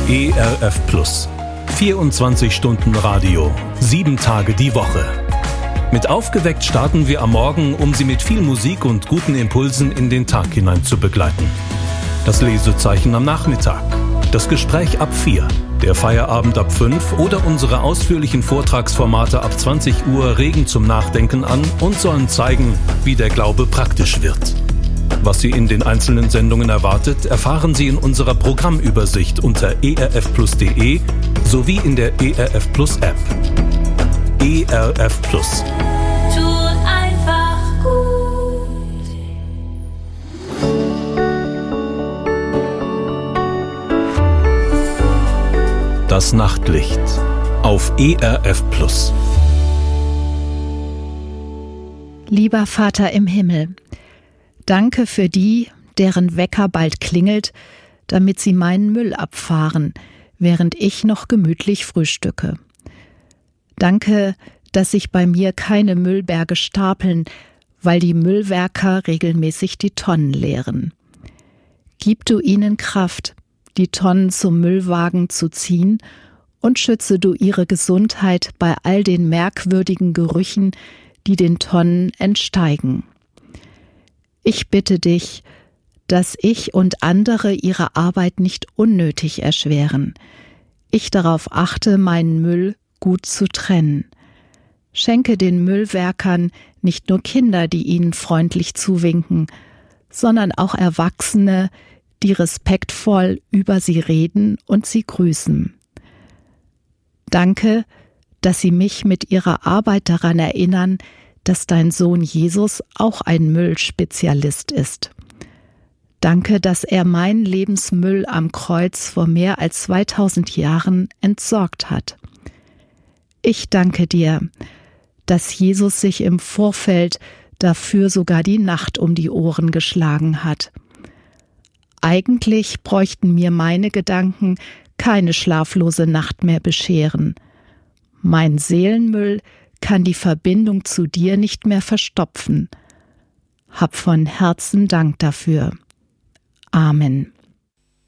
ERF Plus. 24 Stunden Radio, 7 Tage die Woche. Mit Aufgeweckt starten wir am Morgen, um Sie mit viel Musik und guten Impulsen in den Tag hinein zu begleiten. Das Lesezeichen am Nachmittag, das Gespräch ab 4, der Feierabend ab 5 oder unsere ausführlichen Vortragsformate ab 20 Uhr regen zum Nachdenken an und sollen zeigen, wie der Glaube praktisch wird. Was Sie in den einzelnen Sendungen erwartet, erfahren Sie in unserer Programmübersicht unter erfplus.de sowie in der ERF Plus App. ERF Plus. Tut einfach gut. Das Nachtlicht auf ERF Plus. Lieber Vater im Himmel, danke für die, deren Wecker bald klingelt, damit sie meinen Müll abfahren, während ich noch gemütlich frühstücke. Danke, dass sich bei mir keine Müllberge stapeln, weil die Müllwerker regelmäßig die Tonnen leeren. Gib du ihnen Kraft, die Tonnen zum Müllwagen zu ziehen, und schütze du ihre Gesundheit bei all den merkwürdigen Gerüchen, die den Tonnen entsteigen. Ich bitte dich, dass ich und andere ihre Arbeit nicht unnötig erschweren. Ich darauf achte, meinen Müll gut zu trennen. Schenke den Müllwerkern nicht nur Kinder, die ihnen freundlich zuwinken, sondern auch Erwachsene, die respektvoll über sie reden und sie grüßen. Danke, dass sie mich mit ihrer Arbeit daran erinnern, dass dein Sohn Jesus auch ein Müllspezialist ist. Danke, dass er meinen Lebensmüll am Kreuz vor mehr als 2000 Jahren entsorgt hat. Ich danke dir, dass Jesus sich im Vorfeld dafür sogar die Nacht um die Ohren geschlagen hat. Eigentlich bräuchten mir meine Gedanken keine schlaflose Nacht mehr bescheren. Mein Seelenmüll kann die Verbindung zu dir nicht mehr verstopfen. Hab von Herzen Dank dafür. Amen.